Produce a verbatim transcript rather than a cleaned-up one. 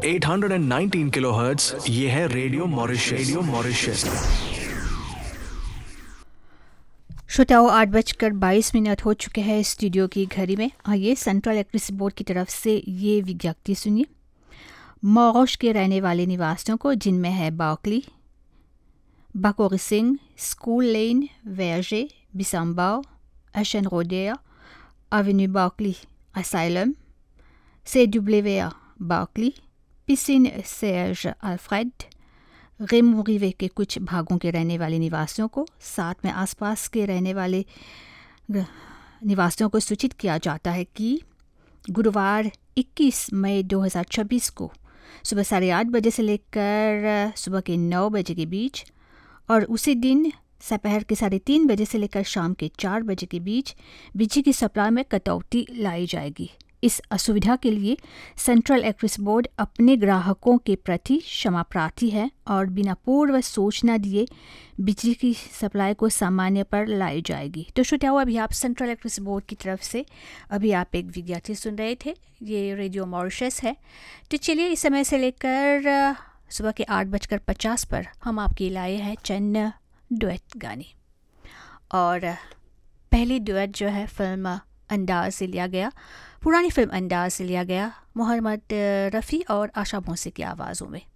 Eight hundred nineteen kilohertz, ये है radio Mauritius. Radio Mauritius. श्रोताओं, आठ बजकर बाईस मिनट हो चुके हैं स्टूडियो की घड़ी में। आइए सेंट्रल इलेक्ट्रिसिटी बोर्ड की तरफ से ये विज्ञप्ति सुनिए। मॉरिशस के रहने वाले निवासियों को, जिनमें है बार्कली, बाकोरिसिंग, स्कूल लेन, वेर्जे, बिसम्बाओ, एशन रोडेया, एवेन्यू बार्कली, असाइलम, से डब्ल्यूआ बार्कली, पिसिन सर्ज अल्फ्रेड, रेमो रिवे के कुछ भागों के रहने वाले निवासियों को, साथ में आसपास के रहने वाले निवासियों को सूचित किया जाता है कि गुरुवार इक्कीस मई दो हज़ार छब्बीस को सुबह साढ़े आठ बजे से लेकर सुबह के नौ बजे के बीच और उसी दिन दोपहर के साढ़े तीन बजे से लेकर शाम के चार बजे के बीच बिजली की सप्लाई में कटौती लाई जाएगी। इस असुविधा के लिए सेंट्रल इलेक्ट्रिसिटी बोर्ड अपने ग्राहकों के प्रति क्षमा प्रार्थी है और बिना पूर्व सूचना दिए बिजली की सप्लाई को सामान्य पर लाई जाएगी। तो श्रोताओं, अभी आप सेंट्रल इलेक्ट्रिसिटी बोर्ड की तरफ से अभी आप एक विज्ञप्ति सुन रहे थे। ये रेडियो मॉरिशस है। तो चलिए, इस समय से लेकर सुबह के आठ बजकर पचास पर हम आपके लाए हैं चंद डुएट गाने। और पहली डुएट जो है फिल्म अंदाज से लिया गया, पुरानी फिल्म अंदाज से लिया गया, मोहम्मद रफ़ी और आशा भोंसले की आवाज़ों में।